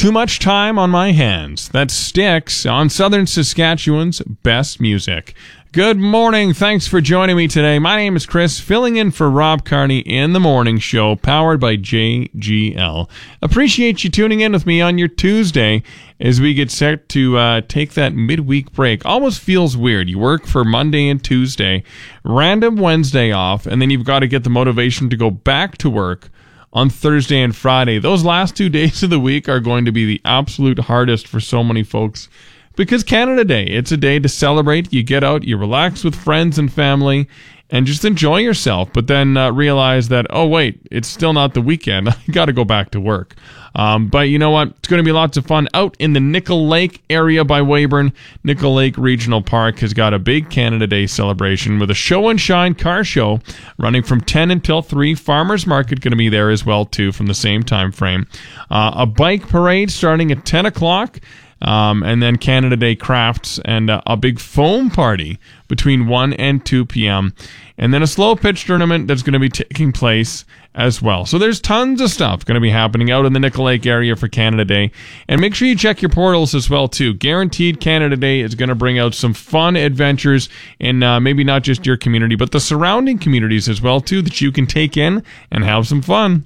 Too Much Time on My Hands. That Styx on Southern Saskatchewan's best music. Good morning. Thanks for joining me today. My name is Chris, filling in for Rob Carney in the morning show, powered by JGL. Appreciate you tuning in with me on your Tuesday as we get set to take that midweek break. Almost feels weird. You work for Monday and Tuesday, random Wednesday off, and then you've got to get the motivation to go back to work on Thursday and Friday. Those last 2 days of the week are going to be the absolute hardest for so many folks. Because Canada Day, it's a day to celebrate. You get out, you relax with friends and family, and just enjoy yourself. But then realize that, oh wait, it's still not the weekend. I got to go back to work. But you know what? It's going to be lots of fun out in the Nickel Lake area by Weyburn. Nickel Lake Regional Park has got a big Canada Day celebration with a show and shine car show running from 10 until 3. Farmers Market going to be there as well too from the same time frame. A bike parade starting at 10 o'clock. And then Canada Day crafts and a big foam party between 1 and 2 p.m. And then a slow pitch tournament that's going to be taking place as well. So there's tons of stuff going to be happening out in the Nickel Lake area for Canada Day. And make sure you check your portals as well, too. Guaranteed Canada Day is going to bring out some fun adventures in maybe not just your community, but the surrounding communities as well, too, that you can take in and have some fun.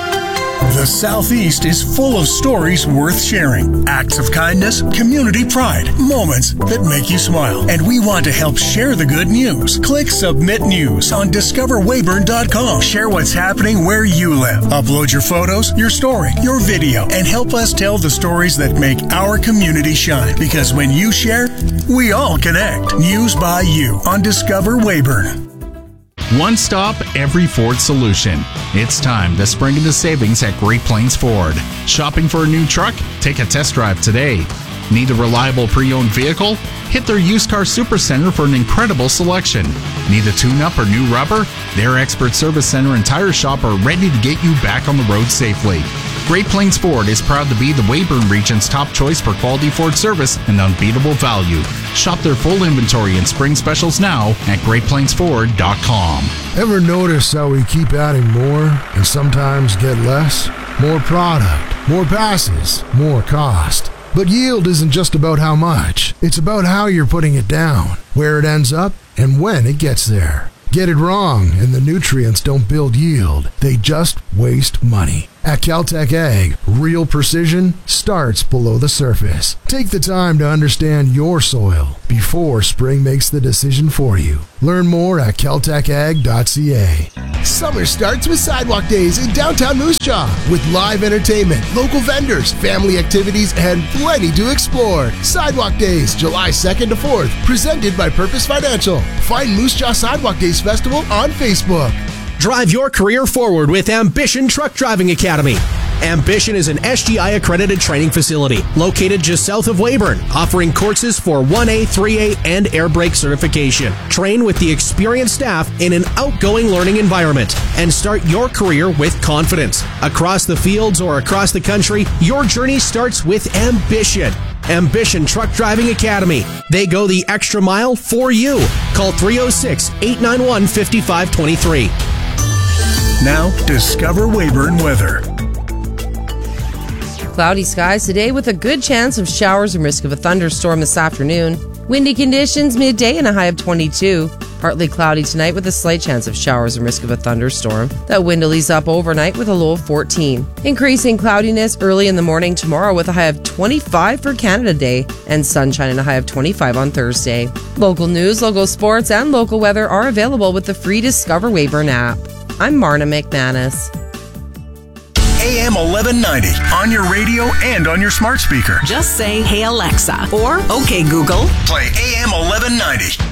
The Southeast is full of stories worth sharing. Acts of kindness, community pride, moments that make you smile. And we want to help share the good news. Click Submit News on discoverweyburn.com. Share what's happening where you live. Upload your photos, your story, your video, and help us tell the stories that make our community shine. Because when you share, we all connect. News by you on Discover Weyburn. One stop, every Ford solution. It's time to spring into savings at Great Plains Ford. Shopping for a new truck? Take a test drive today. Need a reliable pre-owned vehicle? Hit their used car supercenter for an incredible selection. Need a tune-up or new rubber? Their expert service center and tire shop are ready to get you back on the road safely. Great Plains Ford is proud to be the Weyburn region's top choice for quality Ford service and unbeatable value. Shop their full inventory and spring specials now at GreatPlainsFord.com. Ever notice how we keep adding more and sometimes get less? More product, more passes, more cost. But yield isn't just about how much. It's about how you're putting it down, where it ends up, and when it gets there. Get it wrong, and the nutrients don't build yield. They just waste money. At Caltech Ag, real precision starts below the surface. Take the time to understand your soil before spring makes the decision for you. Learn more at caltechag.ca. Summer starts with Sidewalk Days in downtown Moose Jaw with live entertainment, local vendors, family activities, and plenty to explore. Sidewalk Days, July 2nd to 4th, presented by Purpose Financial. Find Moose Jaw Sidewalk Days Festival on Facebook. Drive your career forward with Ambition Truck Driving Academy. Ambition is an SGI accredited training facility located just south of Weyburn, offering courses for 1A, 3A, and air brake certification. Train with the experienced staff in an outgoing learning environment and start your career with confidence. Across the fields or across the country, your journey starts with Ambition. Ambition Truck Driving Academy. They go the extra mile for you. Call 306-891-5523. Now, Discover Weyburn weather. Cloudy skies today with a good chance of showers and risk of a thunderstorm this afternoon. Windy conditions midday and a high of 22. Partly cloudy tonight with a slight chance of showers and risk of a thunderstorm. That wind will ease up overnight with a low of 14. Increasing cloudiness early in the morning tomorrow with a high of 25 for Canada Day and sunshine and a high of 25 on Thursday. Local news, local sports, and local weather are available with the free Discover Weyburn app. I'm Marna McManus. AM 1190 on your radio and on your smart speaker. Just say, "Hey Alexa," or "Okay Google." Play AM 1190.